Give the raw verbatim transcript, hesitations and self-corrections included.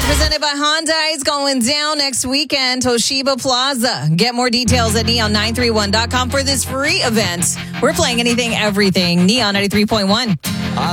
Presented by Honda. It's going down next weekend, Toshiba Plaza. Get more details at neon nine three one dot com for this free event. We're playing anything, everything. Neon ninety-three point one.